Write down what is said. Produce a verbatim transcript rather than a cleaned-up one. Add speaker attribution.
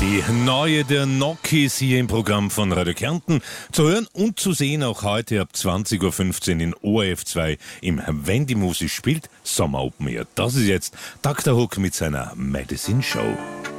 Speaker 1: Die neue der Nokis hier im Programm von Radio Kärnten. Zu hören und zu sehen auch heute ab zwanzig Uhr fünfzehn in O R F zwei im Wenn die Musik spielt, Sommer Open Air. Das ist jetzt Doktor Hook mit seiner Medicine Show.